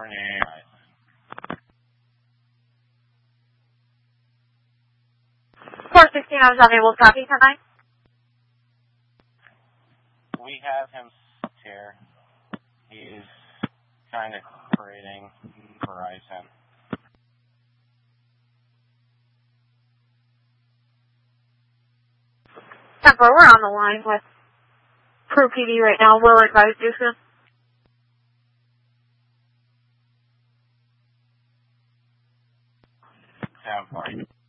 Verizon. 416, I was unable to copy. 10-9. We have him here. He is kind of creating Verizon. 10-4, we're on the line with Pro PD right now. We'll advise you soon. Sound fine.